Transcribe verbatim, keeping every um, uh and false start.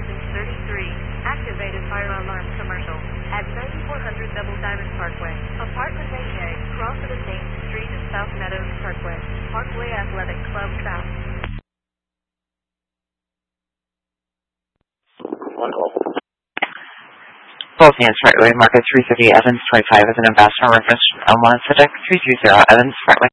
License thirty-three. Activated fire alarm commercial. At ninety-four hundred Double Diamond Parkway. Apartment eight A. Cross of the Main Street and South Meadows Parkway. Parkway Athletic Club South. One call. Both hands Parkway, Market three fifty Evans, twenty-five as an ambassador reference Elmont Civic, three three zero Evans Parkway.